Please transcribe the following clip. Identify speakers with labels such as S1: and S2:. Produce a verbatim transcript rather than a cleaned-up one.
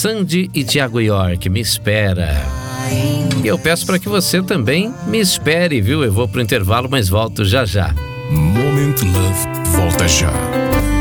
S1: Sandy e Thiago York, Me Espera. E eu peço para que você também me espere, viu? Eu vou pro intervalo, mas volto já já.
S2: Moment Love volta já.